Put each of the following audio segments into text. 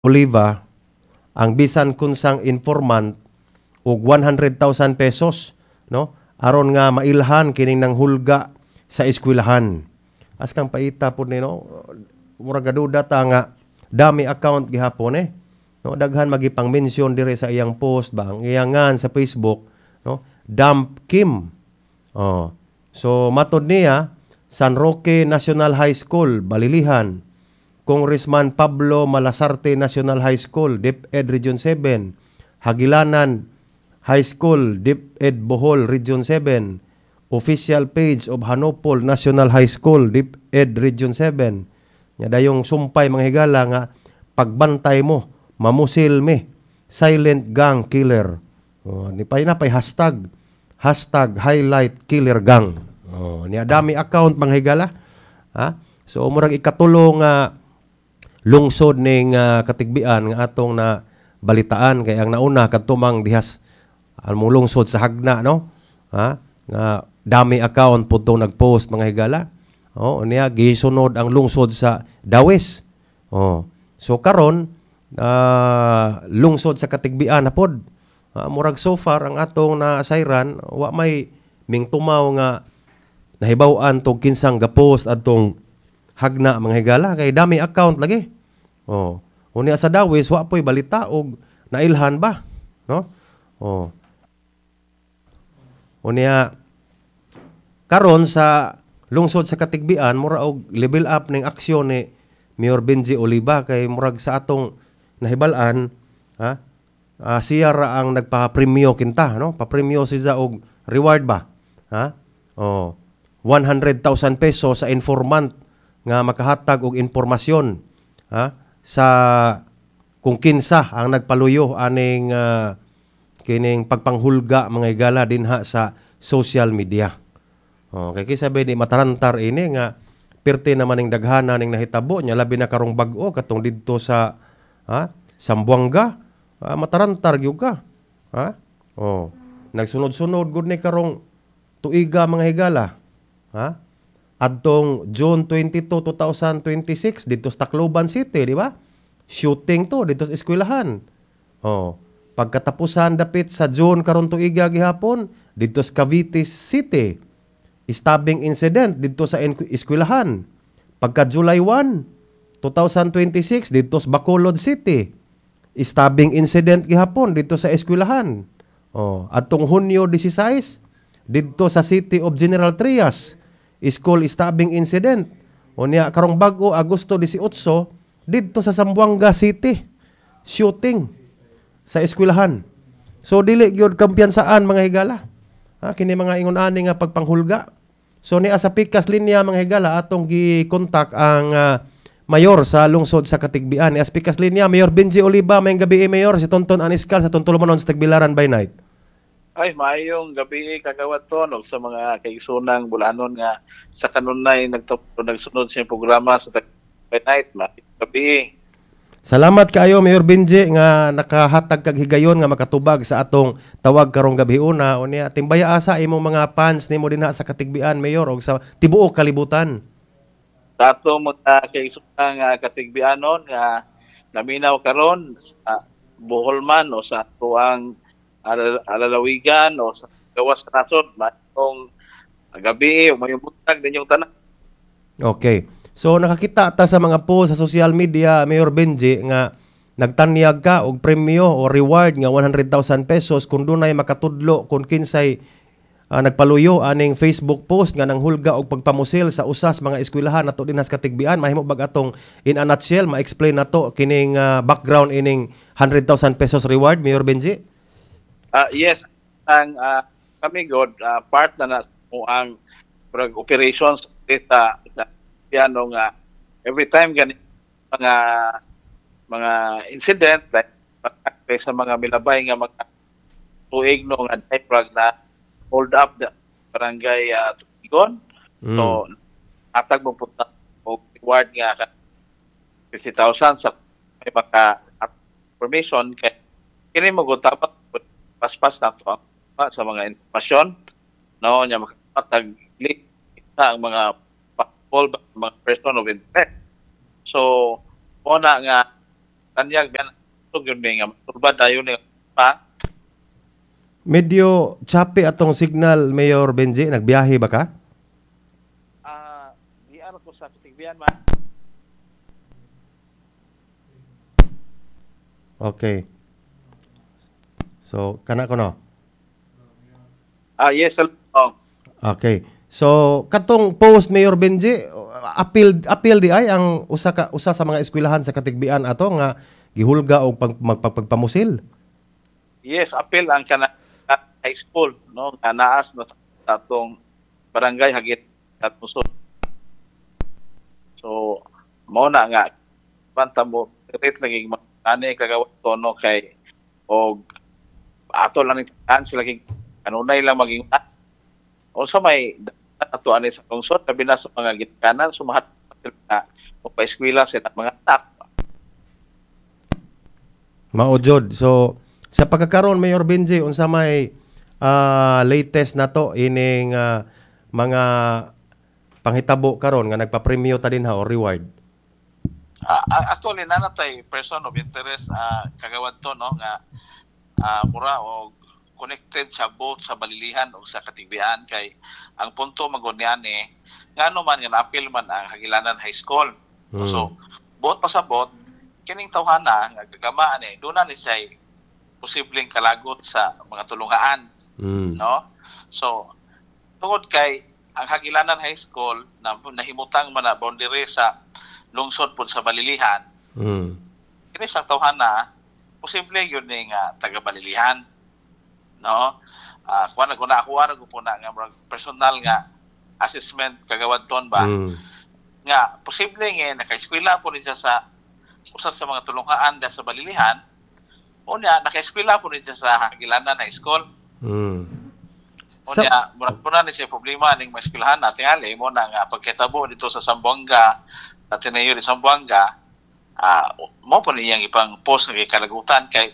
Oliva ang bisan kunsang informant og 100,000 pesos, no? Aron nga mailhan kining nang hulga sa eskwelahan. As kang paita po ni, no? Murag gaduda ta nga dami account gihapon eh. No, daghan magipang mention dire sa iyang post ba ang iyangan sa Facebook, no? Dump Kim. Oh. So matod niya San Roque National High School, Balilihan. Congressman Pablo Malasarte National High School, DepEd Region 7. Hagilanan High School, DepEd Bohol Region 7. Official page of Hanopol National High School, DepEd Region 7. Nya dayong sumpay mga higala nga pagbantay mo, mamusil me, silent gang killer. Ni pay na pay hashtag highlight killer gang. Niya dami account mga higala. Ha? So murag ikatulong nga lungsod ning katigbian nga atong na balitaan kay ang nauna kadtumang dihas ang lungsod sa Hagna, no? Ha? Nga dami account pudtong nagpost mga higala. Niya gisunod ang lungsod sa Dawes. So karon lungsod sa katigbian na pod. Murag so far ang atong na sayran wa may mingtumaw nga nahibaw-an tong kinsang gapost adtong Hagna mga higala kay dami account lagi. Unya sa Dawes wa poy balita og nailhan ba, no? Unya karon sa lungsod sa katigbian mura og level up ning aksyon ni Mayor Benji Oliva kay murag sa atong nahibal-an, siya ra ang nagpa-premyo kinta, no? Pa-premyo siya og reward ba? 100,000 pesos sa informant nga makahatag og impormasyon sa kung kinsa ang nagpaluyo aning kining pagpanghulga mga higala dinha sa social media. Kay kisabi di matarantar ini nga pirti naman ning daghana ning nahitabo nya labi na karong bag-o katong didto sa Sambuanga, matarantar gyud ka. Nagsunod-sunod gud ni karong tuiga mga higala. Adtong June 22, 2026 dito sa Tacloban City, di ba? Shooting to dito sa eskwelahan. Pagkatapusan dapit sa June karon tuiga gihapon dito sa Cavite City. Stabbing incident dito sa eskwelahan. Pagka July 1, 2026 dito sa Bacolod City. Stabbing incident gihapon dito sa eskwelahan. Adtong Hunyo 16 dito sa City of General Trias. School stabbing incident. Unya karong bag-o Agosto 18 didto sa Zamboanga City. Shooting sa eskwelahan. So dili gyud kampiyansaan mga higala. Kini mga ingon-ani nga pagpanghulga. So ni sa pikas linya mga higala atong gi-contact ang mayor sa lungsod sa Katigbian. Ni pikas linya Mayor Benji Oliva, mayong gabi Mayor si Tonton Aniskal sa Tontolomanon sa Tagbilaran by night. Ay, maayong gabi kagawad to no, sa mga kaisunang Bulanon nga sa kanunay nagsunod sa programa sa by night. Maayong gabi. Salamat kaayo Mayor Benji nga nakahatag kag higayon nga makatubag sa atong tawag karong gabi una. Unya timbaya asa imong mga fans nimo dinha sa Katigbian Mayor og sa tibuok kalibutan. Sa atong mga kaisunang Katigbianon nga naminaw karon sa Boholman o sa tuang alalawigan o sa gawas sa nasod, maayong gabi o mayong buntag ninyong tanan. Okay. So nakakita ta sa mga post sa social media Mayor Benji nga nagtanyag ka og premyo o reward nga 100,000 pesos kung dunay makatudlo kung kinsay nagpaluyo aning Facebook post nga nanghulga og pagpamusil sa usas mga eskwelahan nato dinhas Katigbian. Mahimo bag atong in a nutshell ma-explain nato kining background ining 100,000 pesos reward Mayor Benji? Yes, ang kami god part na ang operations sa piano nga every time gani mga incident like sa mga milabay nga mga tuig no nga diaprag na hold up the barangay Tuigon. So atag mo punta og reward nga 50,000 sa may baka information kay kini mo dapat paspas na to sa mga informasyon no nya makatag link ang mga mga person of interest. So una nga tanyag yan ug yun nga turbad dayon ni pa. Medyo choppy atong signal, Mayor Benji. Nagbiyahe ba ka? Di ara ko sa Katigbian man. Okay. So, kana ko no? Yes, oh. Okay. So, katong post, Mayor Benji, appeal di ay ang usa sa mga eskwelahan sa Katigbian ato nga gihulga og magpagpamusil. Yes, appeal ang kana high school no nga naas na sa atong barangay hagit at Musod. So mao na nga banta mo rate lagi ani kagawad tono kay og ato lang itahan sila kay kanunay lang maging o sa may ato ani sa lungsod labi na sa mga gitkanan sumahat na pa-eskwela sa mga anak. Maojod. So, sa pagkakaroon, Mayor Benji, unsa may latest na to ining mga panghitabo karon nga nagpa-premyo ta din ha o reward? Actually, nanatay person of interest kagawad to no nga mura o connected sa both sa balilihan o sa Katigbian kay ang punto magod niyan ngano man nga na-appeal man ang Hagilanan High School. So, both pasabot kining tawhana nga gagamaan doon na ni say posibleng kalagot sa mga tulungaan. No? So, tungod kay ang Hagilanan High School na nahimutang man na boundary sa lungsod po sa Balilihan. Kini sa tawhana, posible yun nga taga-Balilihan. No? Kuha na ako po na nga personal nga assessment kagawad ton ba? Nga, posible nga naka-eskwela po rin siya sa usa sa mga tulungaan da sa Balilihan. Unya, naka-eskwela po rin siya sa Hagilanan High School. Unya, murag po na siya problema ning maeskwilahan natin ali mo na nga pagkitabo dito sa Zamboanga sa Ateneo de Zamboanga mo po niyang ipang post nga kalagutan kay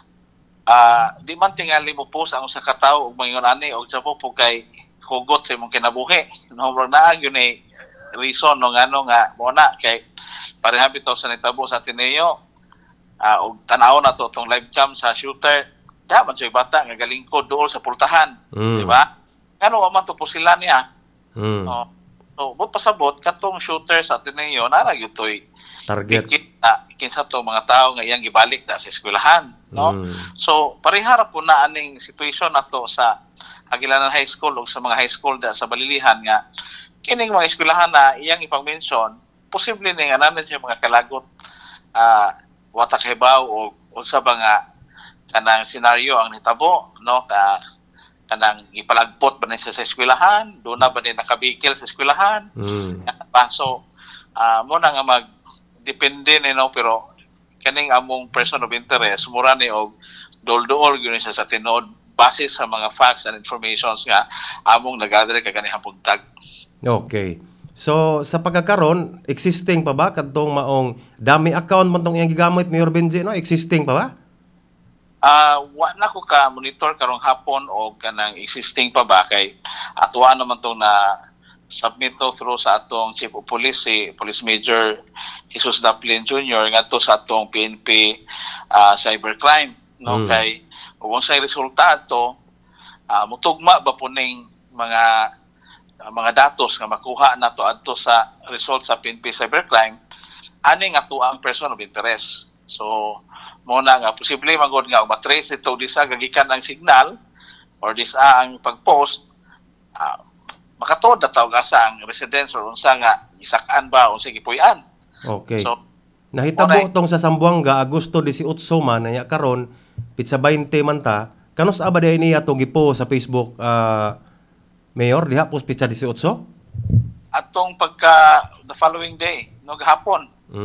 di man tingali mo post ang usa ka tawo og mangingon ani og sa po kay hugot sa imong kinabuhi no murag naa gyud ni reason no ngano nga mo na kay pareha bitaw sa nitabo sa Ateneo og tan-aw na to tong live cam sa shooter dapat joy bata nga galingkod dool sa pultahan, di ba? Ngano man to po sila niya. No. So, but pasabot katong shooter sa Ateneo nara gyud toy target kinsa to mga tao nga iyang gibalik da sa eskwelahan, no? So, parehara po na aning situation nato sa Hagilanan High School ug sa mga high school da sa Balilihan nga kining mga eskwelahan na iyang ipang-mention posible ni nga nanan siya mga kalagot watak hibaw o unsa ba nga kanang senaryo ang hitabo no kanang ipalagpot ba niya sa eskwelahan do na ba ni nakabikil sa eskwelahan so mo na nga mag depende ni no pero kaning among person of interest mura ni og dol-dol gyud siya sa tinod base sa mga facts and informations nga among nagather kay kanihang buntag. Okay. So sa pagkakaron existing pa ba kadtong maong dami account man tong iyang gigamit Mayor Benji no existing pa ba? Wa na ko ka monitor karong hapon o kanang existing pa ba kay atwa naman tong na submit to through sa atong Chief of Police si Police Major Jesus Daplin Jr. ngadto sa atong PNP cybercrime no kay kung sa resulta to mutugma ba po ning mga datos nga makuha nato adto sa result sa PNP cybercrime ani nga ato ang person of interest. So mo na nga posible magod nga matrace ito disa gagikan ang signal or disa ang pag-post makatuod na tawag asa ang residence or unsa nga gisak-an ba unsa gipuy-an. Okay. So nahitabo tong sa Zamboanga Agosto 18 man niya karon pitsa 20 man ta kanos aba day niya to gipo sa Facebook Mayor diha post pitsa 18 atong pagka the following day no gahapon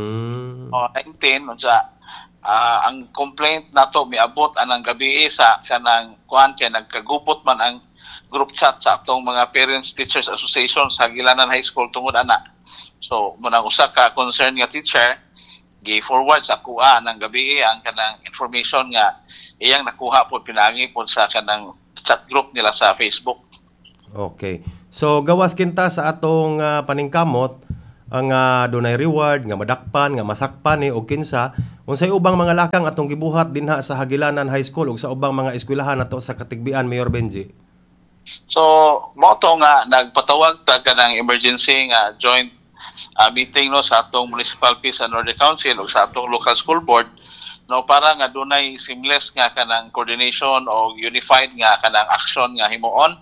19 unsa ang complaint nato miabot anang gabi sa kanang kuan kay nagkagupot man ang group chat sa atong mga Parents Teachers Association sa Hagilanan High School tungod ana. So munang usa ka concerned nga teacher gi-forward sa kuha ng gabi ang kanang information nga iyang nakuha po pinangi po sa kanang chat group nila sa Facebook. Okay. So gawas kinta sa atong paningkamot ang dunay reward nga madakpan nga masakpan ni og kinsa Unsay ubang mga lakang atong gibuhat dinha sa Hagilanan High School ug sa ubang mga eskwelahan nato sa Katigbian, Mayor Benji? So mo to nga nagpatawag ta kanang emergency nga joint meeting no sa atong Municipal Peace and Order Council ug sa atong local school board no para nga dunay seamless nga kanang coordination o unified nga kanang action nga himuon.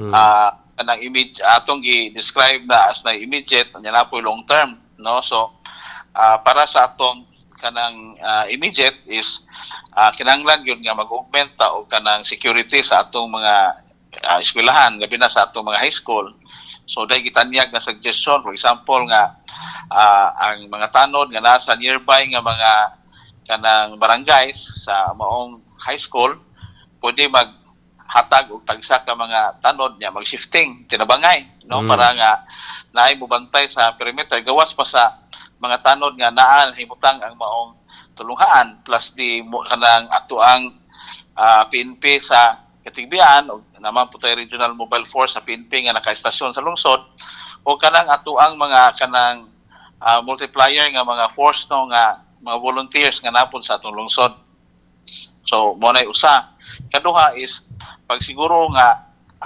Kanang image atong gi-describe na as na immediate nya na po long term no. So para sa atong kanang immediate is kinahanglan yun nga mag-augment ta og kanang security sa atong mga eskwelahan labi na sa atong mga high school. So dahil gitanyag na suggestion, for example nga ang mga tanod nga nasa nearby nga mga kanang barangays sa maong high school pwede maghatag og tagsa ka mga tanod niya mag-shifting tinabangay no para nga naay mobantay sa perimeter gawas pa sa mga tanod nga naa himutang ang maong tulunghaan plus di kanang atuang PNP sa Katigbian o naman po tayo Regional Mobile Force sa PNP nga naka-estasyon sa lungsod o kanang atuang mga kanang multiplier nga mga force no nga mga volunteers nga napon sa atong lungsod. So mo nay usa. Kaduha is pag siguro nga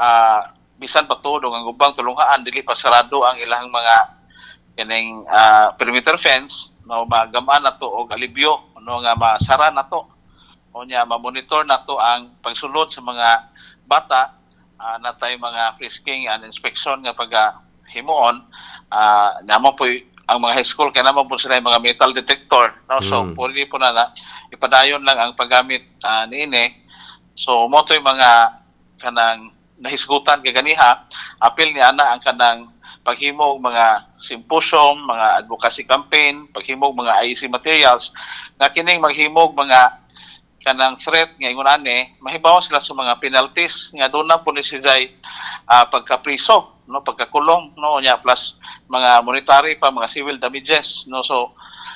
bisan pa todo ang ubang tulunghaan dili pa sarado ang ilang mga kining perimeter fence no magamaan nato og alibyo no nga masara nato o niya ma-monitor nato ang pagsulod sa mga bata natay mga frisking and inspection nga paghimuon namo po ang mga high school kaya naman po sila yung mga metal detector no so pwede po na ipadayon lang ang paggamit niini. So mo to yung mga kanang nahisgutan kaganiha apil ni ana ang kanang paghimo og mga symposium, mga advocacy campaign, paghimo og mga IEC materials nga kining maghimo og mga kanang threat nga ingon ani mahibaw sila sa mga penalties nga doon na po ni siya'y pagkapriso no pagkakulong no nya plus mga monetary pa mga civil damages no. So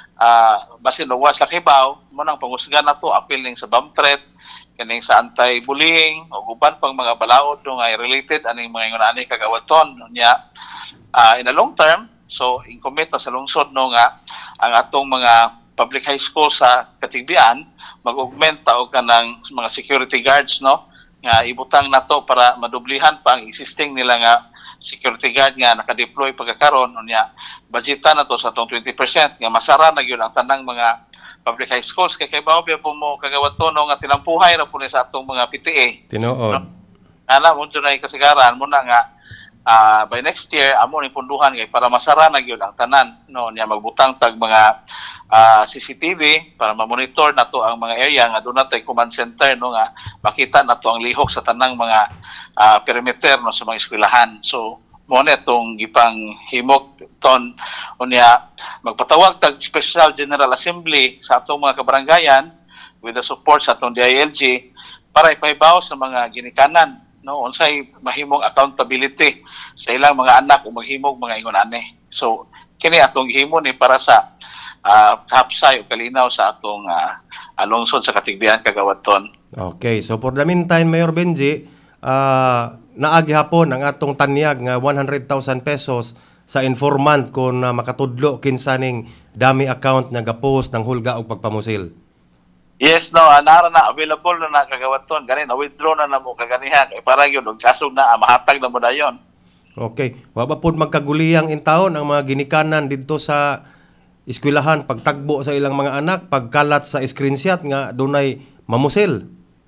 basin luwas sa hibaw mo nang pangusgan nato apil ning sa bomb threat kaning sa anti-bullying o uban pang mga balaod no nga related aning mga ingon ani kagawaton no nya in a long term. So incommit sa lungsod no nga ang atong mga public high school sa Katigbian mag-augment og kanang mga security guards no nga ibutang nato para madublihan pa ang existing nila nga security guard nga naka-deploy pagkakaron unya budgetan nato sa atong 20% nga masara na gyud ang tanang mga public high schools kay bawo po mo kagawaton no nga tinampuhay ra po ni sa atong mga PTA tinuod ana mo dunay kasigaran mo na nga by next year amo ni punduhan kay para masara na gyud ang tanan no niya magbutang tag mga CCTV para ma-monitor nato ang mga area nga doon natay command center no nga makita nato ang lihok sa tanang mga perimeter no sa mga eskwelahan. So mo na itong gipang himok ton unya magpatawag tag special general assembly sa atong mga kabarangayan with the support sa atong DILG para ipahibaw sa mga ginikanan no unsay mahimong accountability sa ilang mga anak o maghimog mga ingon ani. So kini atong gihimo ni para sa kapsay o kalinaw sa atong lungsod sa Katigbian kagawaton. Okay, so for the meantime Mayor Benji naagi hapon ang atong tanyag nga 100,000 pesos sa informant kung makatudlo kinsaning dami account nga gapost ng hulga o pagpamusil. Yes, no, nara na available na kagawaton gani na withdraw na namo kaganiha kay para gyud og kasog na mahatag na mo dayon. Okay, wa ba pud magkaguliyang in taon ang mga ginikanan didto sa eskwelahan pagtagbo sa ilang mga anak pagkalat sa screenshot nga dunay mamusil.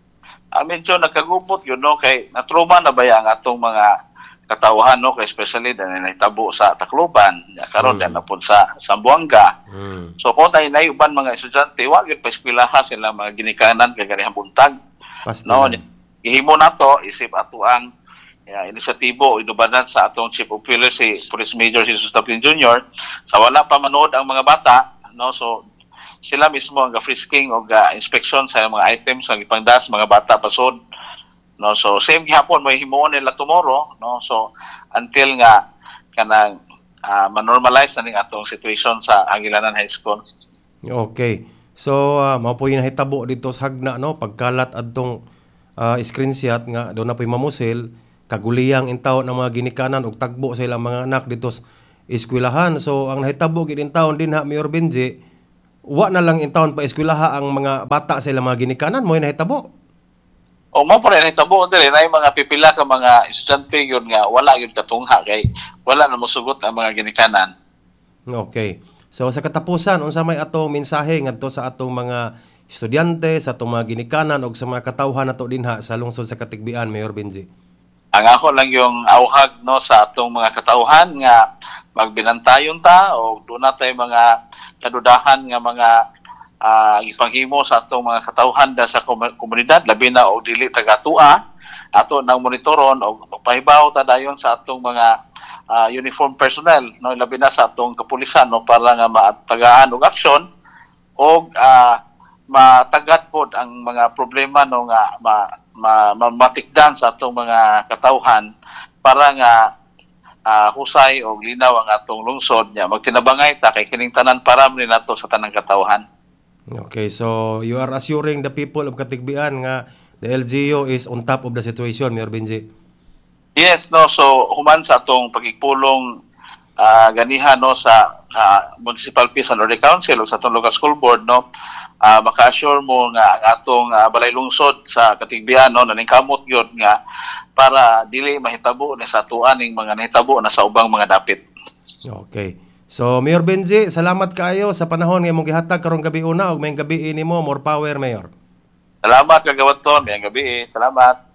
Medyo nagkagubot yun no kay natruma na ba ang atong mga katawhan no kay especially dahil nahitabo sa Tacloban karon na pud sa Zamboanga. So kung nay uban mga estudyante wa gyud pa eskwelahan sila mga ginikanan kay ganihang buntag no gihimo nato isip ato ang inisyatibo inubanan sa atong Chief of Police si Police Major Jesus Tapin Jr. sa wala pa manood ang mga bata no so sila mismo ang frisking o inspection sa mga items ang ipangdas mga bata pasod no so same gihapon may himuon nila tomorrow no so until nga kanang ma-normalize na ning atong situation sa Aguilanan High School. Okay, so mao po hinahitabo dito sa hagna no pagkalat adtong screenshot nga do na poy mamusil kaguliyang intaw ng mga ginikanan ug tagbo sa ilang mga anak dito sa eskwelahan. So ang nahitabo gid in taon din ha Mayor Benji wa na lang in taon pa eskwelaha ang mga bata sa ilang mga ginikanan mo nahitabo. O mo pa rin hitabo diri na mga pipila ka mga estudyante yun nga wala yun katungha kay wala na mosugot ang mga ginikanan. Okay. So sa katapusan unsa may atong mensahe ngadto sa atong mga estudyante, sa atong mga ginikanan o sa mga katawhan nato dinha sa lungsod sa Katigbian, Mayor Benji? Ang ako lang yung awhag no sa atong mga katauhan nga magbinantayon ta o doon na tayo mga kadudahan nga mga ipanghimo sa atong mga katauhan da sa komunidad labi na og dili taga-tua ato nang monitoron o pahibaw ta dayon sa atong mga uniform personnel no labi na sa atong kapulisan no para nga matagaan og aksyon og matagad pod ang mga problema no nga matikdan sa atong mga katauhan para nga husay o linaw ang atong lungsod niya magtinabangay ta kay kining tanan para ni nato sa tanang katauhan. Okay, so you are assuring the people of Katigbian nga the LGU is on top of the situation, Mayor Benji? Yes, no. So, human sa atong pagigpulong ganihan no sa Municipal Peace and Order Council o sa atong local school board no maka-assure mo nga ang atong balay lungsod sa Katigbian no naningkamot gyud nga para dili mahitabo na sa atuaning mga nahitabo na sa ubang mga dapit. Okay. So, Mayor Benji, salamat kaayo sa panahon nga imong gihatag karong gabi una ug mayong gabi nimo. More power, Mayor. Salamat kagawaton, mayong gabi. Salamat.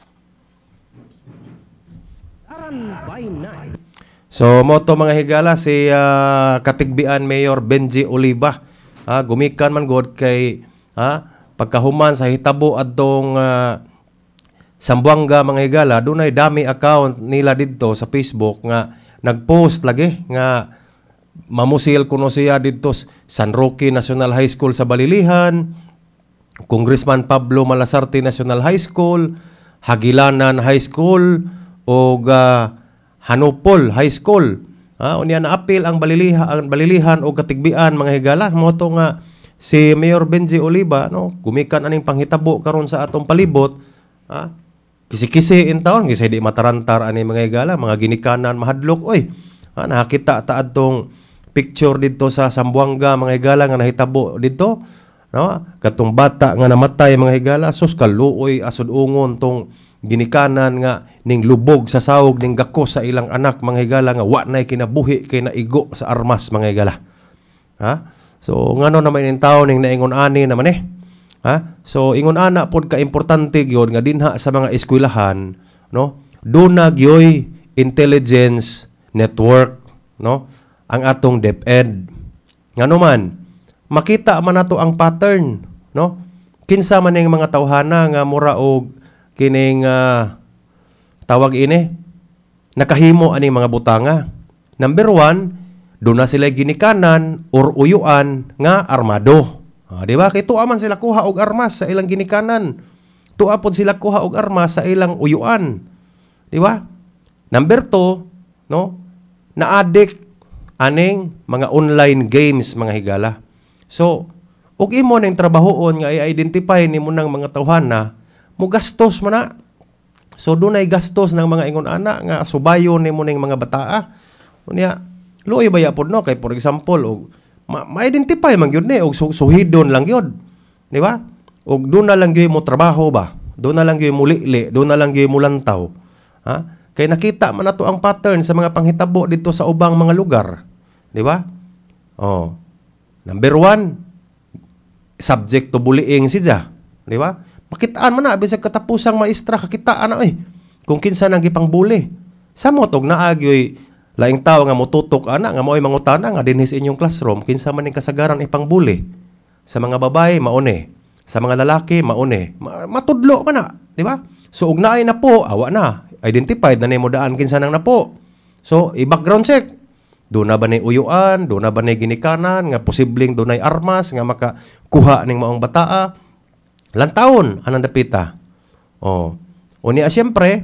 So, moto mga higala si Katigbian Mayor Benji Oliva. Gumikan man god kay pagkahuman sa hitabo adtong Sambuanga mga higala, dunay dami account nila didto sa Facebook nga nagpost lagi nga mamusil kuno siya dito San Roque National High School sa Balilihan, Congressman Pablo Malasarte National High School, Hagilanan High School o Hanupol High School. Unya na-appeal ang Balilihan o Katigbian mga higala mo to nga si Mayor Benji Oliva no gumikan aning panghitabo karon sa atong palibot. Kisi-kisi in taon kasi di matarantar ani mga higala mga ginikanan mahadlok oy. Nakakita ta adtong picture dito sa Sambuanga mga higala nga nahitabo dito no katong bata nga namatay mga higala sus kaluoy asud ungon tong ginikanan nga ning lubog sa sawog ning gako sa ilang anak mga higala nga wa nay kinabuhi kay naigo sa armas mga higala. So ngano naman ning tawo ning naingon ani naman so ingon ana pod ka importante gyud nga dinha sa mga eskwelahan no duna gyoy intelligence network no ang atong DepEd. Ngano man makita man nato ang pattern no kinsa man ning mga tawhana nga mura og kining tawag ini nakahimo ani mga butanga. Number 1, doon na sila ginikanan or uyuan nga armado. Di ba? Kay tuwa man sila kuha og armas sa ilang ginikanan. Tuwa pod sila kuha og armas sa ilang uyuan. Di ba? Number 2, no? Na-addict aning mga online games mga higala. So, ug imo ning trabahoon nga i-identify nimo nang mga tawhana, mo gastos man na. So dunay gastos ng mga ingon ana nga subayon nimo ning mga bataa. Unya, luoy baya pod no kay for example og ma-identify man gyud ni og suhidon lang gyud. Di ba? Og doon na lang gyud mo trabaho ba? Doon na lang gyud mo liili, doon na lang gyud mo lantaw. Kay nakita man nato ang pattern sa mga panghitabo dito sa ubang mga lugar. Di ba? Number 1, subject to bullying siya. Di ba? Makitaan man na bisag katapusang maestra kakitaan na kung kinsa nang gipangbuli. Sa motog naagyoy laing tawo nga motutok ana nga mao'y mangutana nga dinhi sa inyong classroom kinsa man ning kasagaran ipangbuli. Sa mga babae maune, sa mga lalaki maune. Matudlo man na, di ba? So ug naay na po, awa na. Identified na nimo daan kinsa nang napo. So i-background check. Doon na ba ni uyuan, doon na ba ni ginikanan nga posibleng dunay armas nga makakuha ning maong bataa. Lantawon anang dapita. Unya siyempre,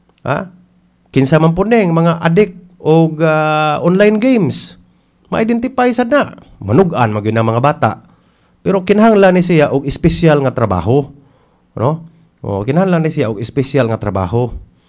kinsa man po ning mga addict og online games. Ma-identify sad na. Manug-an magyud ang mga bata. Pero kinahanglan ni siya og espesyal nga trabaho, no? Kinahanglan ni siya og espesyal nga trabaho.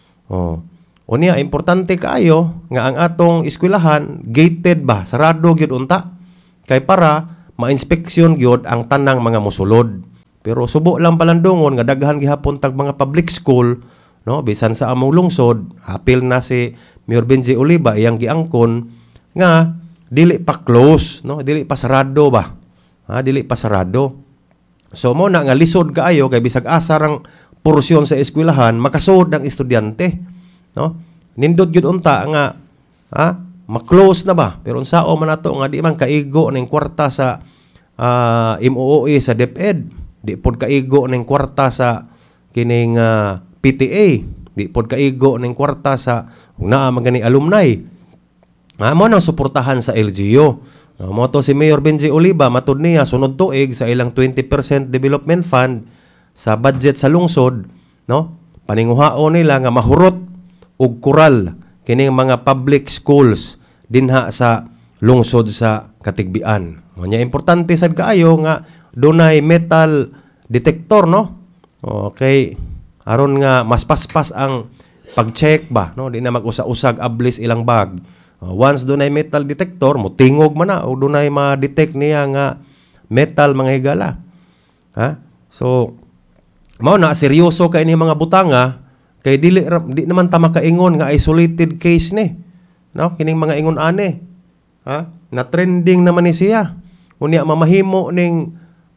Unya importante kaayo nga ang atong eskwelahan gated ba, sarado gyud unta. Kay para ma-inspeksyon gyud ang tanang mga mosulod. Pero subo lang palandungon nga daghan gihapon tag mga public school, no, bisan sa among lungsod, apil na si Mayor Benji Oliva iyang giangkon nga dili pa close, no, dili pa sarado ba. Dili pa sarado. So mo na nga lisod kaayo kay bisag asa rang porsyon sa eskwelahan makasud ang estudyante, no? Nindot gyud unta nga ma-close na ba? Pero unsao man nato nga di man kaigo ning kwarta sa MOOE sa DepEd, di pod kaigo ning kwarta sa kining PTA, di pod kaigo ning kwarta sa kung naa man gani alumni. Mo nang suportahan sa LGU. Mo to si Mayor Benji Oliva matud niya sunod tuig sa ilang 20% development fund sa budget sa lungsod, no? Paninguhaon nila nga mahurot og kural kining mga public schools dinha sa lungsod sa Katigbian. Nya importante sad kaayo nga dunay metal detector, no? Okay, aron nga mas paspas ang pag-check ba, no? Di na mag-usa-usag ablis ilang bag. Once dunay metal detector, mo tingog man na o dunay ma-detect niya nga metal mga higala. So mao na seryoso kay ni mga butanga. Kay di naman ta makaingon nga isolated case ni. No, kining mga ingon ani. Na trending naman ni siya. Unya mamahimo ning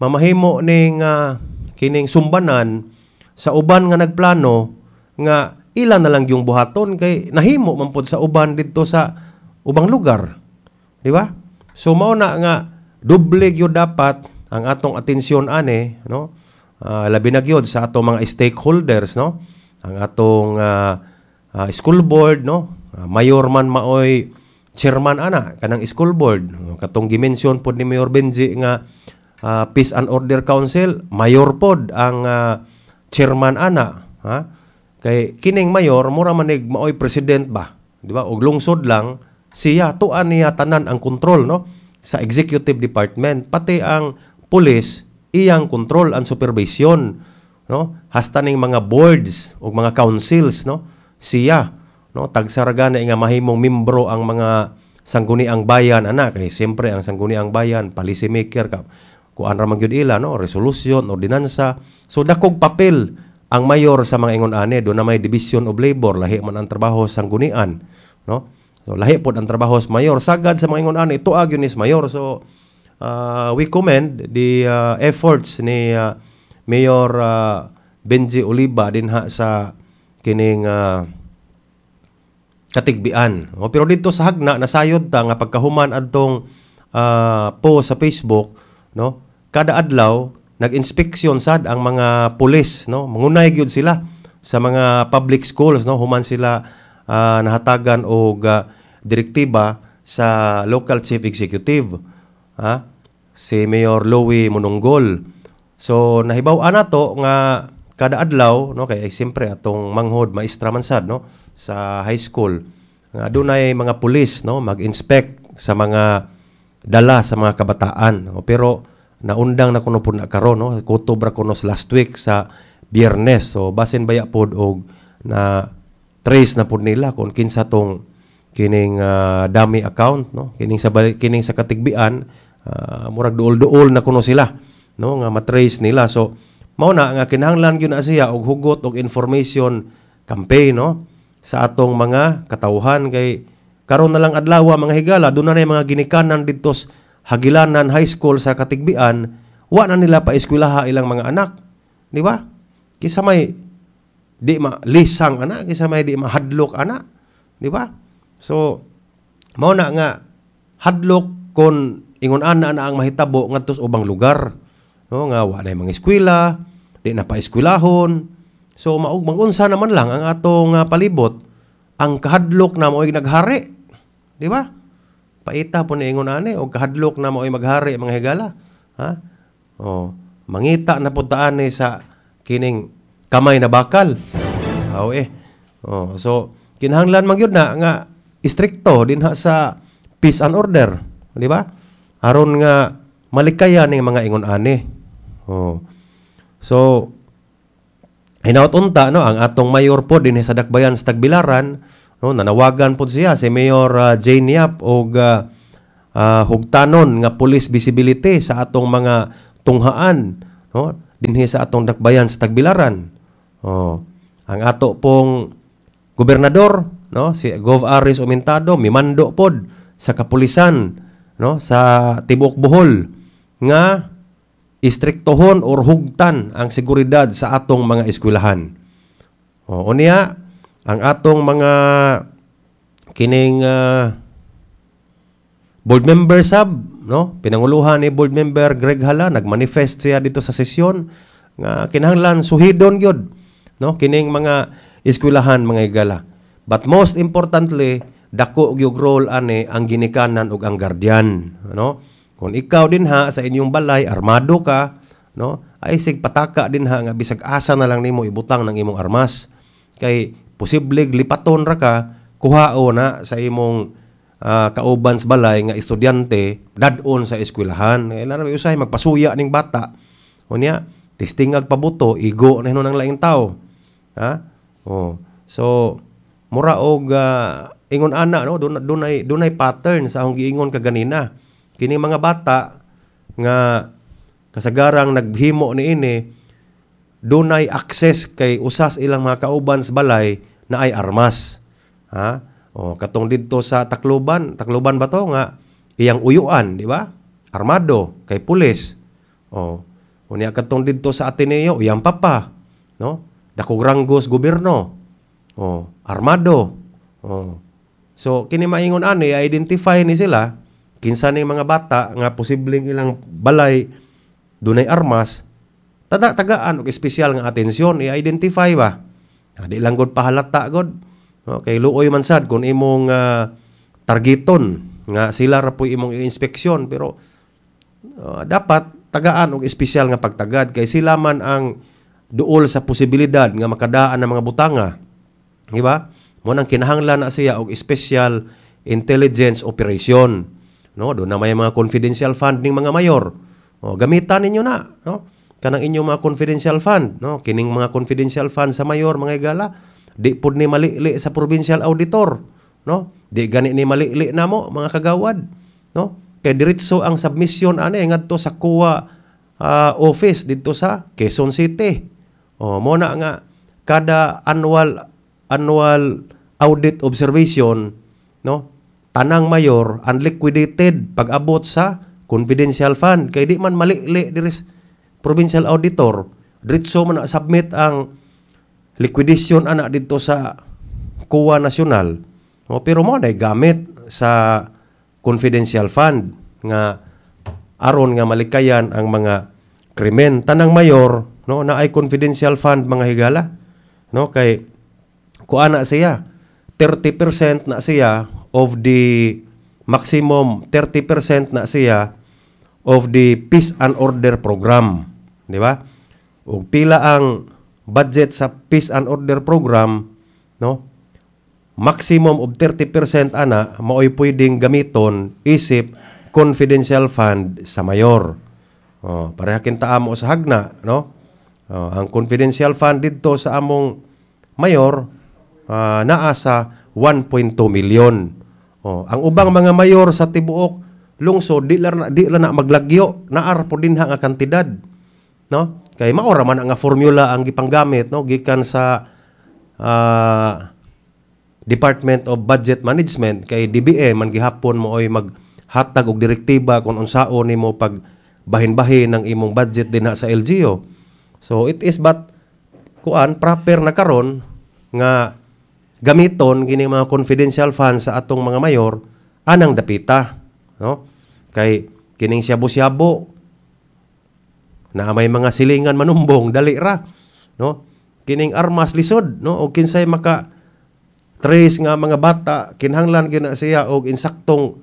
kining sumbanan sa uban nga nagplano nga ilan na lang yung buhaton kay nahimo man pod sa uban didto sa ubang lugar. Di ba? So mao na nga doble gyud dapat ang atong atensyon ani, no? Labi na gyud sa atong mga stakeholders, no? Ang atong school board, no? Mayor man maoy chairman ana kanang school board. Katong gimension pod ni Mayor Benji nga Peace and Order Council, mayor pod ang chairman ana, kay kining mayor mura manig maoy president ba, di ba? Og lungsod lang siya tuan niya tanan ang control, no, sa executive department, pati ang police iyang control and supervision, no, hasta ning mga boards o mga councils, no, siya, no, tagsaragana nga mahimong membro ang mga sangguniang bayan ana, kay siyempre ang sangguniang bayan policy maker ka kuan ra man gyud ila, no, resolution, ordinansa. So dakog papel ang mayor sa mga ingon ani, do na may division of labor, lahi man ang trabaho sa sanggunian, no. So lahi pod ang trabaho sa mayor, sagad sa mga ingon ani tuag yun is mayor. So we commend the efforts ni Mayor Benji Oliva dinha sa kining Katigbian. Pero dito sa Hagna nasayod ta nga pagkahuman adtong post sa Facebook, no, kada adlaw nag-inspeksyon sad ang mga pulis, no, mangunay gyud sila sa mga public schools, no, human sila nahatagan og direktiba sa local chief executive, si Mayor Louie Mononggol. So nahibaw-an nato nga kada adlaw, no, kay siyempre atong manghod maestra man sad, no, sa high school nga dunay mga pulis, no, mag-inspect sa mga dala sa mga kabataan, no. Pero naundang na kuno pud na karon, no, kutob ra kuno last week sa Biyernes. So basin baya pod og na trace na pud nila kung kinsa tong kining dummy account, no, kining sa Katigbian, murag duol-duol na kuno sila, no, nga matrace nila. So mao na nga kinahanglan gyud na siya og hugot og information campaign, no, sa atong mga katawhan, kay karon na lang adlaw mga higala do na mga ginikanan didto sa Hagilanan High School sa Katigbian, wa na nila pa eskwelaha ilang mga anak, di ba? Kisa may di lisang anak, kisa may di mahadlok anak, di ba? So mao na nga hadlok kon ingon ana na ang mahitabo ngadto sa ubang lugar, no, nga wa na mga eskwela, di na pa eskwelahon. So maunsa naman lang ang atong palibot, ang kahadlok na mo'y naghari, di ba? Paita po ni ingon ani og kahadlok na mo'y maghari mga higala, mangita na puntaan ni sa kining kamay na bakal. So kinahanglan man gyud na nga istrikto dinha sa peace and order, di ba? Aron nga malikayan ning mga ingon ani. So hinaut unta, no, ang atong mayor po dinhi sa Dakbayan sa Tagbilaran, no, nanawagan po siya si Mayor Jane Yap og hugtanon nga police visibility sa atong mga tunghaan, no, dinhi sa atong dakbayan sa Tagbilaran. Ang ato pong gobernador, no, si Gov. Aris Umintado, mimando pod sa kapulisan, no, sa tibuok Bohol nga istriktohon or hugtan ang seguridad sa atong mga eskwelahan. Unya, ang atong mga kining board member sab, no, pinanguluhan ni board member Greg Hala, nagmanifest siya dito sa sesyon nga kinahanglan suhidon gyud, no, kining mga eskwelahan, mga higala. But most importantly, dako gyud role ani ang ginikanan ug ang guardian, no. Kung ikaw din ha sa inyong balay armado ka, no, ay sig pataka din ha nga bisag asa na lang nimo ibutang ng imong armas. Kay posible lipaton ra ka, kuhao na sa imong kauban sa balay nga estudyante dadon sa eskwelahan. Kailangan usay magpasuya ning bata. Unya, testingag pabuto, igo na hinon ang laing tao. Ha? So mura og ingon ana, no, dunay pattern sa akong giingon kaganina. Kini mga bata nga kasagarang naghimo niini dunay access kay usas ilang mga kauban sa balay na ay armas. Ha? Katong didto sa Tacloban ba to nga iyang uyuan, di ba? Armado kay pulis. Unya katong didto sa Ateneo iyang papa, no? Dakong ranggos gobyerno. Armado. So kini maingon ani identify ni sila kinsa ni mga bata nga posibleng ilang balay dunay armas, tagaan og espesyal nga atensyon i-identify ba. Di lang gud pahalata gud. Kay luoy man sad kung imong targeton nga sila ra po'y imong i-inspeksyon, pero dapat tagaan og espesyal nga pagtagad kay sila man ang duol sa posibilidad nga makadaan ng mga butanga. Di ba? Mo nang kinahanglan na siya og special intelligence operation. No, do na may mga confidential fund ning mga mayor. Gamitan ninyo na, no? Kanang inyong mga confidential fund, no? Kining mga confidential fund sa mayor, mga higala, di pud ni malili sa provincial auditor, no? Di gani ni malili namo mga kagawad, no? Kay diretso ang submission ani ngadto sa COA office dito sa Quezon City. Mo na nga kada annual audit observation, no? Tanang mayor unliquidated pag-abot sa confidential fund kay di man malili diri provincial auditor, diretso man na submit ang liquidation ana dito sa COA nasyonal. Pero mo na gamit sa confidential fund nga aron nga malikayan ang mga krimen. Tanang mayor, no, na ay confidential fund, mga higala, no, kay kuana siya 30% na siya of the maximum 30% na siya of the peace and order program, di ba? Ug pila ang budget sa peace and order program, no? Maximum of 30% ana maoy pwedeng gamiton isip confidential fund sa mayor. Pareha kinta amo sa hagna, no? Ang confidential fund dito sa among mayor naa sa 1.2 million. Ang ubang mga mayor sa tibuok lungsod di la na maglagyo, naar po din nga kantidad, no? Kay maora man ang formula ang gipanggamit, no, gikan sa Department of Budget Management, kay DBM man gihapon mo oy maghatag og direktiba kung unsaon nimo pag bahin-bahin ng imong budget dinha sa LGU. So it is but proper na karon nga gamiton kini mga confidential funds sa atong mga mayor anang dapita, no? Kay kining syabo-syabo na may mga silingan manumbong dali ra, no? Kining armas lisod, no, o kinsay maka trace nga mga bata kinahanglan gina siya og insaktong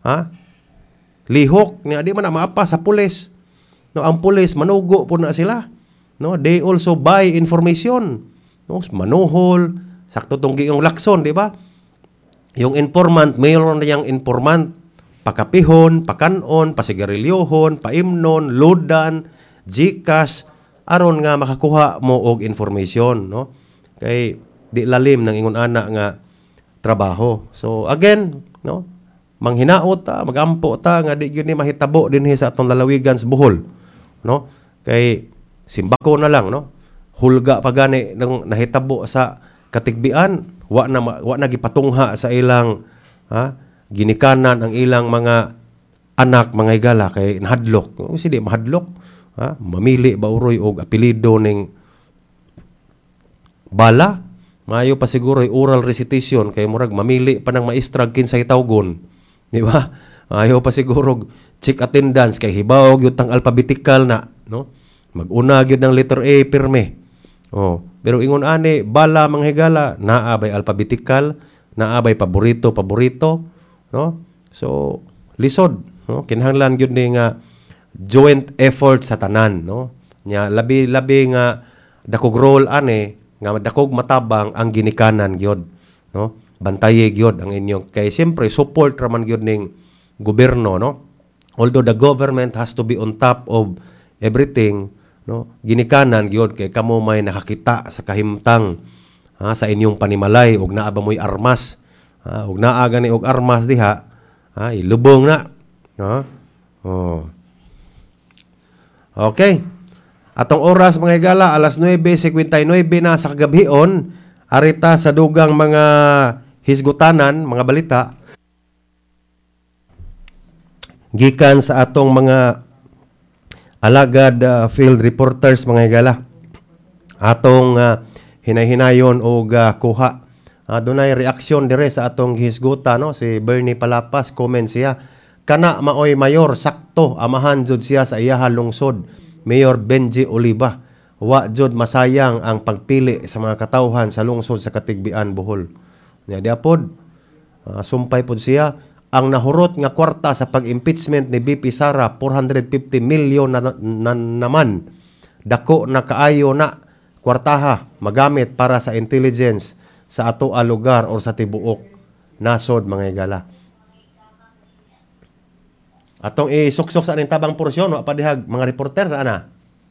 lihok ni di man na maapa sa pulis, no? Ang pulis manugo po na sila, no? They also buy information, no? Manuhol sakto tong giyong lakson, di ba? Yung informant, mayroon na yung informant, pakapihon, pakanon, pasigarilyohon, paimnon, loadan, GCash, aron nga makakuha mo og information, no? Kay di lalim ng ingon ana nga trabaho. So again, no, manghinaot ta, magampo ta nga di gyud ni mahitabo dinhi sa atong lalawigan sa Bohol, no? Kay simbako na lang, no? Hulga pa gani nang nahitabo sa katigbian, wa na gipatungha sa ilang ginikanan ang ilang mga anak, mga higala kay nahadlok. Kung di mahadlok, mamili ba uroy og apelyido ning bala, maayo pa siguro oral recitation kay murag mamili pa ng maestra kinsay tawgon. Di ba? Ayaw pa siguro check attendance kay hibaw gyud tang alphabetical na, no? Mag-una gyud ng letter A pirme. Oh, pero ingon ani bala mga higala naabay alphabetical, naabay paborito, no? So lisod, no? Kinahanglan gyud ni nga joint effort sa tanan, no? Nya labi nga dakog role ani nga dakog matabang ang ginikanan gyud, no? Bantaye gyud ang inyong kay siyempre support raman gyud ning gobyerno, no? Although the government has to be on top of everything, no? Ginikanan gyud kay kamo may nakakita sa kahimtang sa inyong panimalay ug naa ba moy armas, ug naa gani og armas diha, ilubong na, no? Oh. Okay. Atong oras mga higala alas 9:59 na sa kagabhion, arita sa dugang mga hisgutanan, mga balita gikan sa atong mga alagad field reporters mga higala. Atong hinay-hinayon og kuha. Dunay reaksyon dire sa atong hisguta, no? Si Bernie Palapas, comment siya, kana maoy mayor sakto amahan jud siya sa iyaha lungsod, Mayor Benji Oliva. Wa jud masayang ang pagpili sa mga katawhan sa lungsod sa Katigbian, Bohol. Nya diapod sumpay pod siya ang nahurot nga kwarta sa pag-impeachment ni BP Sara 450 million naman. Dako na kaayo na kwartaha magamit para sa intelligence sa ato a lugar or sa tibuok nasod mga higala. Atong isuksok sa aning tabang porsyon wa pa dihag mga reporter sa ana.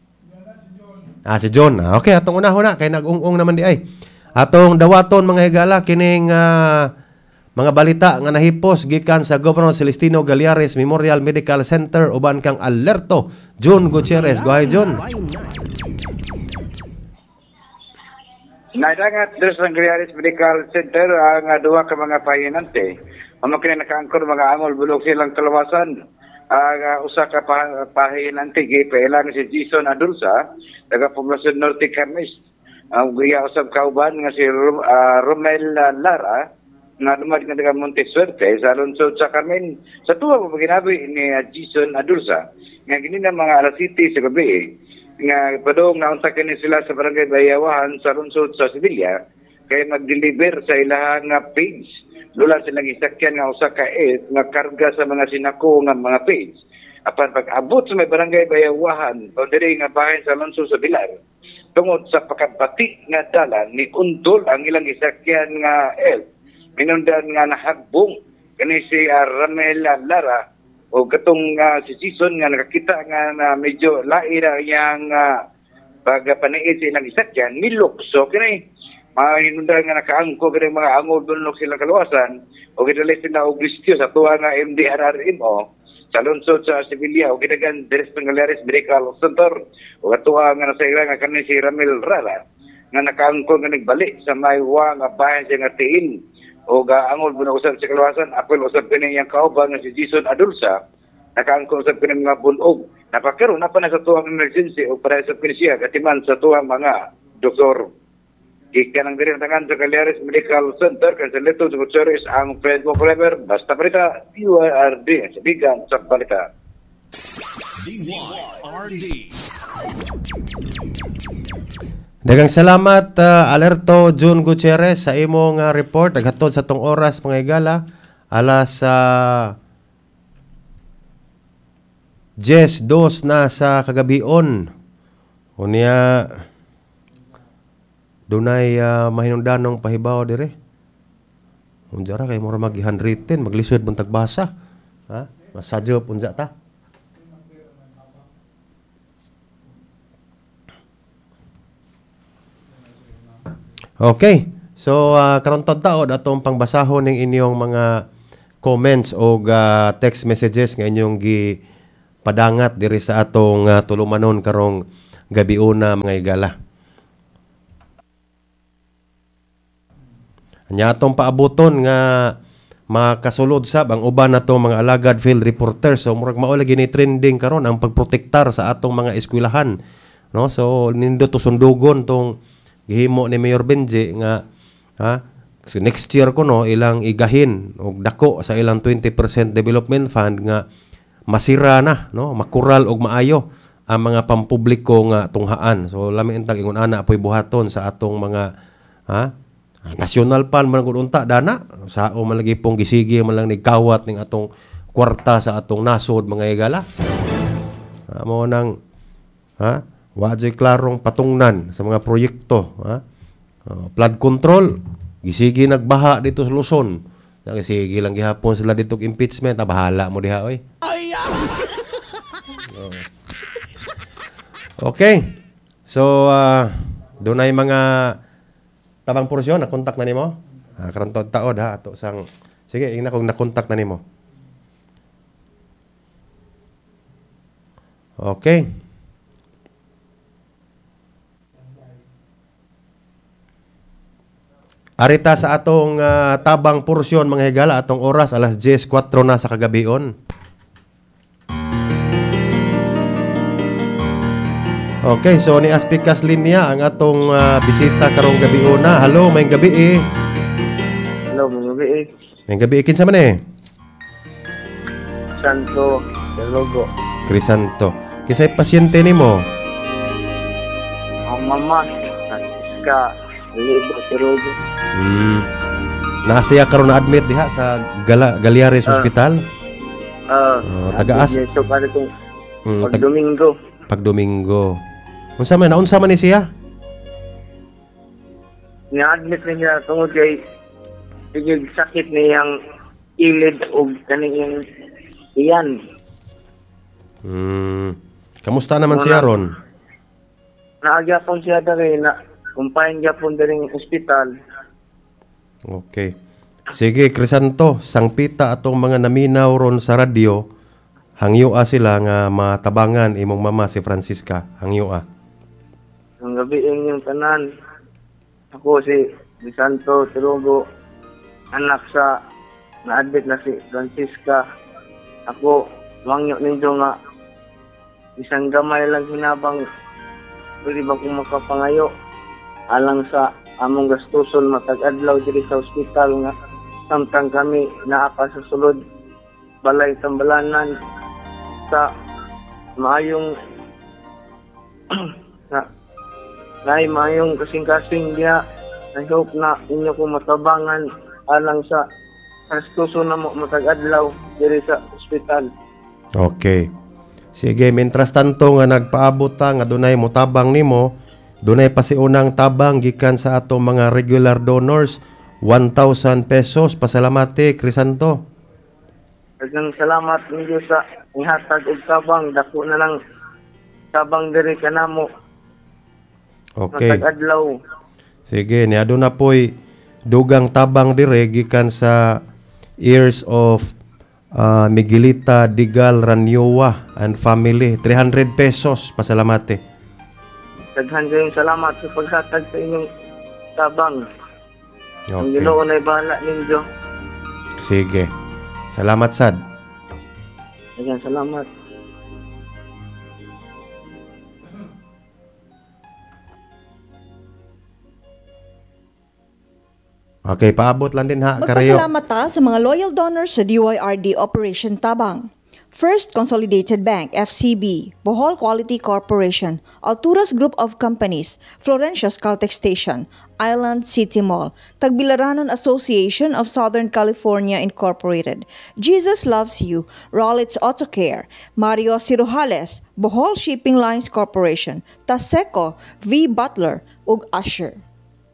Si John. Okay, atong unahon na kay nag-ung-ung naman di ay. Atong dawaton mga higala kining mga balita nga nahipos gikan sa Governor Celestino Galiares Memorial Medical Center uban kang alerto John Gutierrez. Go ahead, John. Naidangat dos ng Galiares Medical Center ang duwa ka mga pahinante. Amo kini nakaangkor mga angol bulog silang kalawasan. Usa ka pahinante gipailan si Jason Adulsa taga Poblacion Norte Carmes. Ang guya usab kauban nga si Romel Lara nga lumad nga taga Montesuerte sa lungsod sa Carmen. Sa tuwa mo ginabi ni Jason Adulsa nga gini na mga alas 7 sa gabi nga padong naunsa kini sila sa barangay Bayawahan sa lungsod sa Sevilla kay mag-deliver sa ilahang page. Lula silang isakyan nga usa ka nga karga sa mga sinako nga mga page. Apan pag-abot sa may barangay Bayawahan, diri nga bahin sa lungsod sa Bilar, tungod sa pagkabati nga dalan ni untol ang ilang isakyan nga minundan nga nahagbong kani si Ramel Lara o katong si Jason nga nakakita nga na medyo laira yang pagpaniid sa ilang isakyan nilukso kini hinundan nga nakaangko kini mga angol dunok silang kaluwasan o gidali sila og listyo sa tuwa nga MDRRMO sa lungsod sa Sevilla o gidagan Deres Galiares Medical Center o katuwa nga nasa ila nga kani si Ramel Lara nga nakaangko nga nagbalik sa maywa nga bayan siya nga tiin o angol bunang usab sa kaluwasan apel usab kini yang kauban nga si Jason Adulsa nakaangko usab kini mga bunog napakaron na pa na sa tuwang emergency o para sa siya katiman sa tuwang mga doktor. Gikan ang diri tangan sa Galiares Medical Center kan sa Leto Gutierrez ang Facebook Forever basta balita DYRD sa bigan sa balita. DYRD. Daghang salamat alerto John Gutierrez sa imong report naghatod sa tong oras mga higala alas 10:02 na sa kagabion. Unya dunay mahinungdanong pahibaw dire. Unjara kay mura mag-handwritten, maglisod buntag basa. Masadyo punja ta. Okay. So karon taud atong pangbasahon ning inyong mga comments o text messages nga inyong padangat diri sa atong tulumanon karong gabi una mga higala. Anya atong paabuton nga makasulod sab ang uban nato mga alagad field reporters. So murag mao lagi ni trending karon ang pagprotektar sa atong mga eskwelahan, no? So nindo to sundugon tong gihimo ni Mayor Benji nga so next year ko no ilang igahin og dako sa ilang 20% development fund nga masira na, no, makural og maayo ang mga pampubliko nga tunghaan. So lami intag ingon ana apoy buhaton sa atong mga national fund man gud unta dana sa o man lagi pong gisigi man lang nigkawat ning atong kwarta sa atong nasod mga higala. Mo nang wa jay klarong patungnan sa mga proyekto, flood control gisigi nagbaha dito sa Luzon. Nagisigi lang gihapon sila dito impeachment, bahala mo diha oy. Okay. So dunay mga tabang porsyon na kontak na nimo. Karon taod ato sang sige ina kung na-contact na nimo. Okay. Arita sa atong tabang porsyon mga higala atong oras alas 10:04 na sa kagabion. Okay, so ni Aspikas Linya ang atong bisita karong gabi una. Hello, may gabi Hello, may gabi May gabi kinsa man Santo Telogo. Crisanto. Kisay pasyente nimo? Ang mama, Francisca Libo Telogo. Naasiya karon na admit diha sa Galiares Hospital. Taga-as. So para kung Domingo. Pag Domingo. Unsa man ni siya? Ni-admit niya tungod kay bigig sakit niyang ilid o kaniyang iyan. Kamusta naman siya ron? Naagyapon siya dari na kumpayan gyapon dari ng ospital. Okay. Sige, Crisanto, sangpita atong mga naminaw ron sa radyo. Hangyoa sila nga matabangan imong mama si Francisca. Hangyoa. Ang gabi yung tanan. Ako si Santo Telogo, anak sa na-admit na si Francisca. Ako, mangyo ninyo nga isang gamay lang hinabang pwede ba kung makapangayo alang sa among gastuson matag-adlaw diri sa ospital nga samtang kami naapa sa sulod balay tambalanan sa maayong maayong kasing-kasing diya. I hope na inyo kong matabangan alang sa gastuson na mo matag-adlaw diri sa ospital. Okay. Sige, mientras tanto nga nagpaabot ta nga dunay motabang nimo, dunay pa si unang tabang gikan sa atong mga regular donors, 1,000 pesos. Pasalamati, Crisanto. Daghang salamat ninyo sa ihatag og tabang, dako na lang tabang diri kanamo. Okay. Matag-adlaw. Sige, niado na po'y dugang tabang dire gikan sa Ears of Miguelita Digal Ranyowa and family, 300 pesos. Pasalamati. Daghang salamat sa paghatag sa inyong tabang. Ang Okay. Ginoo na'y bahala ninyo. Sige. Salamat, Sad. Daghang salamat. Okay, paabot lang din ha, Karayo. Magpasalamat ta sa mga loyal donors sa DYRD Operation Tabang. First Consolidated Bank, FCB, Bohol Quality Corporation, Alturas Group of Companies, Florencia's Caltex Station, Island City Mall, Tagbilaranon Association of Southern California Incorporated, Jesus Loves You, Rollins Auto Care, Mario Cirujales, Bohol Shipping Lines Corporation, Taseco, V. Butler, ug Usher.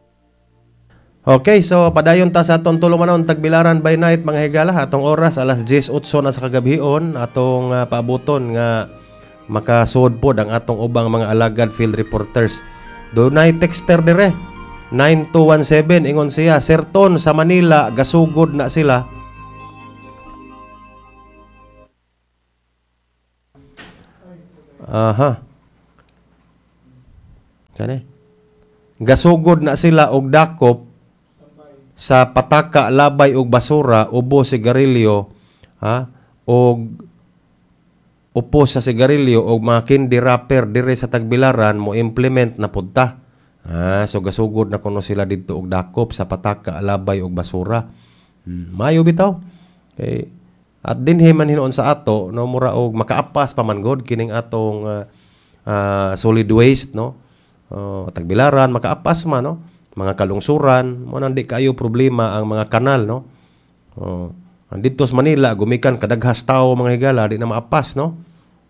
Okay, so padayon ta sa atong tulumanon Tagbilaran by night mga higala. Atong oras alas 10:08 na sa kagabion. Atong paabuton nga makasuod pod ang atong ubang mga alagad field reporters. Dunay texter dire 9217 ingon siya, Serton sa Manila gasugod na sila. Aha. Sani? Gasugod na sila og dakop sa pataka, labay og basura, ubo, sigarilyo, og upo sa sigarilyo og mga candy wrapper dire sa Tagbilaran mo implement na punta. So gasugod na kuno sila didto og dakop sa pataka, labay og basura. Mayo bitaw. Kay at dinhi man hinuon sa ato no mura og makaapas pa man god kining atong solid waste no. Tagbilaran makaapas man no. Mga kalungsuran mo nang di kayo problema ang mga kanal no. Andito sa Manila gumikan kadaghas tawo mga higala di na maapas no.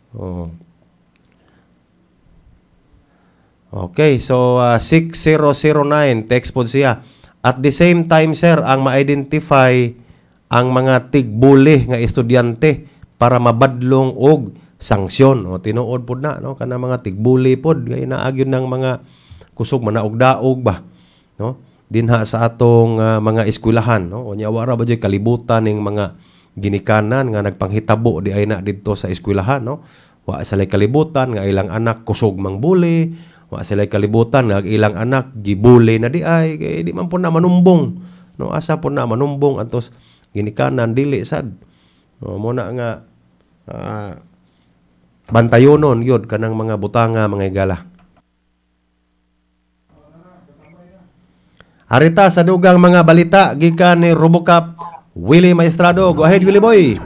Okay, so 6009 text po siya. At the same time sir, ang ma-identify ang mga tigbuli nga estudyante para mabadlong og sanksyon. Tinuod pod na no kana mga tigbuli pod kay naagyon ng mga kusog manaog-daog ba no dinha sa atong mga eskwelahan no unya wara ba jay kalibutan ning mga ginikanan nga nagpanghitabo di ay na didto sa eskwelahan no wa sila kalibutan nga ilang anak kusog mangbuli wa sila kalibutan nga ilang anak gibuli na di ay kay di man po na manumbong no asa po na manumbong antos ginikanan dili sad no mo na nga bantayonon yun kanang mga butanga mga higala. Arita sa dugang mga balita gikan ni RoboCop Willie Maestrado. Go ahead Willie boy.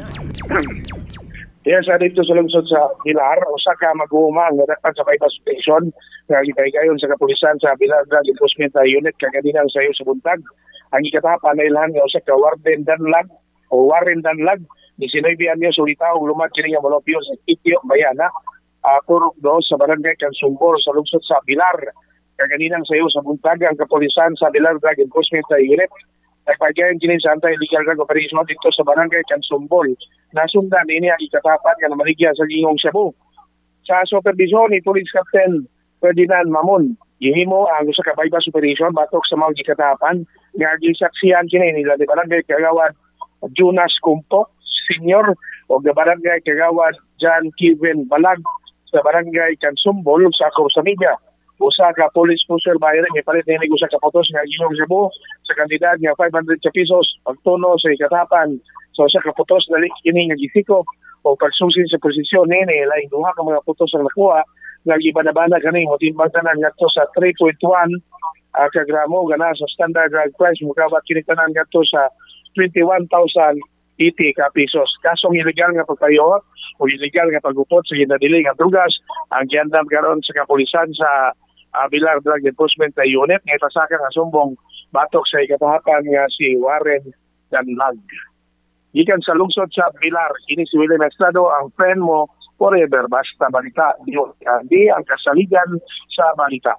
Yes, dito sa lungsod sa Pilar, usa ka mag-uuma nga dapat sa bypass station nga gipaygayon sa kapulisan sa Pilar Drug Enforcement Unit kaganilang sayo sa buntag. Ang ikatapan na ilhan nga usa ka Warren Danlag ni sinoybian niya sulitaw lumad kini nga molopyo sa Itio Bayana. Turok do sa barangay Kansumbor sa lungsod sa Pilar. Kaganilang sayo sa buntag ang kapulisan sa Pilar Drug Enforcement Unit nagpagayon kini sa anti-illegal drug operation dito sa barangay Kansumbol. Nasundan ini ang ikatapat nga namaligya sa Gingong Cebu. Sa supervision ni Police Captain Ferdinand Mamon, gihimo ang usa ka bypass operation batok sa mga ikatapan nga gisaksihan kini nila ni barangay Kagawad Jonas Kumpok Senior o barangay Kagawad John Kevin Balag sa barangay Kansumbol sa Corsamiga. Usa ka police pusher bayaran may palit ni usa ka potos nga Gingong Cebu sa kantidad nga 500 pesos pagtuno sa ikatapan so usa ka potos dali kini nga gisikop o pagsusin sa posisyon nini lain duha ka mga potos ang nakuha nga gibanabana kani mo timbang tanan ngadto sa 3.1 ka gramo gana sa standard drug price mukabat kini tanan ngadto sa 21,000 ka pesos. Kasong illegal nga pagpayo o illegal nga pagupot sa ginadili nga drugas ang giandam karon sa kapulisan sa Pilar Drug Enforcement Unit nga itasaka nga sumbong batok sa ikatahapan nga si Warren Danlag. Gikan sa lungsod sa Pilar, ini si Willie Maestrado ang friend mo forever basta balita. Di ang kasaligan sa balita.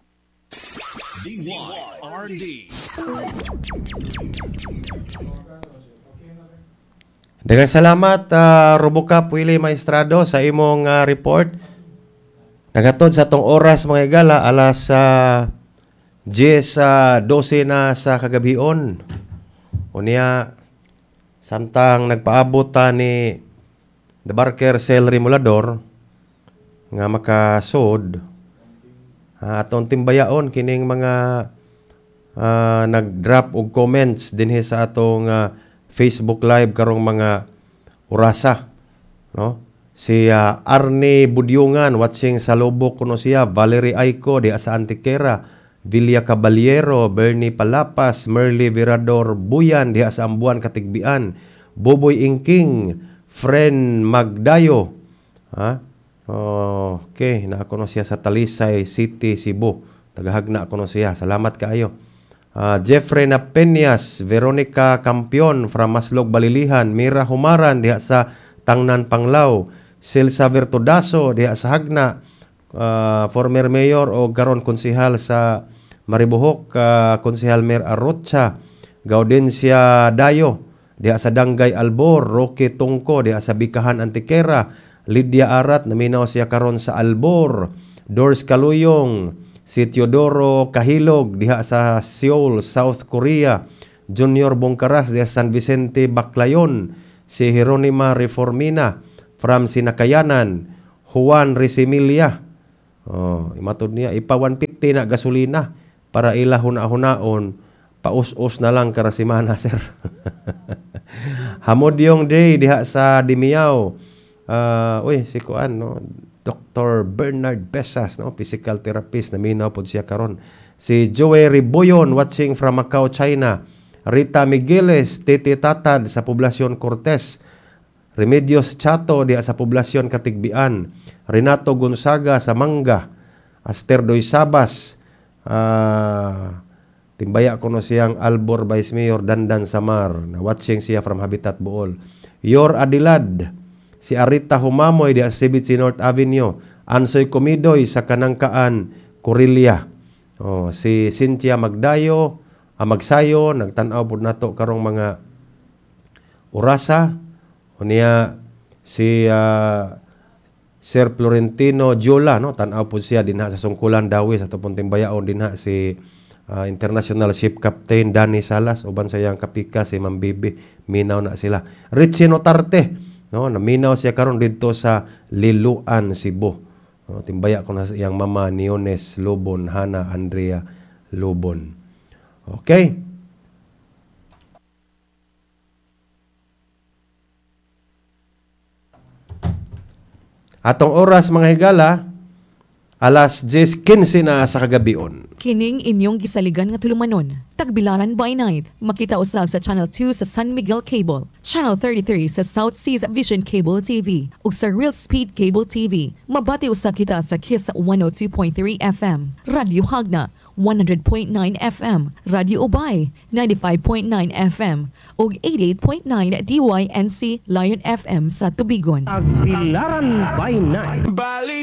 DYRD. Daghang salamat RoboCop Willie Maestrado sa imong report. Nagatod sa tong oras mga higala alas 10:12 na sa kagabion. Unya samtang nagpaabot ni The Barker Cell Remolador nga makasod aton timbayaon kining mga nag-drop og comments dinhi sa atong Facebook Live karong mga orasa no. Si Arne Budyungan watching sa Lobok kuno siya, Valerie Aiko di sa Antiquera, Villa Caballero, Bernie Palapas, Merly Virador Buyan di sa Ambuan Katigbian, Boboy Ingking, Fren Magdayo. Okay, na kuno siya sa Talisay City, Cebu. Tagahagna kuno siya. Salamat kaayo. Jeffrey Napeñas, Veronica Campion from Maslog Balilihan, Mira Humaran di sa Tangnan Panglao, Silsa Vertodaso diha sa Hagna, former mayor o karon konsehal sa Maribohok, konsehal Mayor Arrocha, Gaudencia Dayo diha sa Dangay Albor, Roque Tungko diha sa Bikahan Antiquera, Lydia Arat naminaw siya karon sa Albor, Dors Kaluyong, si Teodoro Kahilog diha sa Seoul, South Korea, Junior Bongkaras diha sa San Vicente, Baclayon, si Jeronima Reformina from Sinakayanan, Juan Resimilia. Imatod niya, ipa 150 na gasolina para ila huna-hunaon, paus-us na lang karasimana, sir. Hamodyong day diha sa Dimiao. Si kuan, no? Dr. Bernard Pesas, no? Physical therapist, naminaw pod siya karon. Si Joey Riboyon, watching from Macau, China. Rita Migueles, Titi Tatad sa Poblasyon Cortez. Remedios Chato diha sa Poblasyon Katigbian. Renato Gonzaga sa Manga. Aster Doy Sabas. Timbaya ko no siyang Albor Vice Mayor Dandan Samar. Na watching siya from Habitat Bool. Yor Adilad. Si Arita Humamoy diha sa Sibitsi North Avenue. Ansoy Comidoy sa Kanangkaan, Corillia. Si Cynthia Magdayo, Magsayo, nagtanaw po nato karong mga orasa. Unya si Sir Florentino Jola, no, tanaw po siya dinha sa Sungkulan Dawi sa tupong timbayaon dinha si International Ship Captain Danny Salas uban sa iyang kapika si Ma'am Bibi, minaw na sila. Richie Notarte, no, naminaw siya karon didto sa Liluan, Cebu. No, timbaya ko na sa iyang mama Niones Lubon, Hana Andrea Lubon. Okay. Atong oras mga higala, alas 10:15 na sa kagabion. Kining inyong gisaligan nga tulumanon. Tagbilaran by night. Makita usab sa Channel 2 sa San Miguel Cable, Channel 33 sa South Seas Vision Cable TV, ug sa Real Speed Cable TV. Mabati usab kita sa Kiss 102.3 FM, Radio Hagna 100.9 FM, Radio Ubay 95.9 FM, ug 88.9 DYNC Lion FM sa Tubigon. Tagbilaran by night.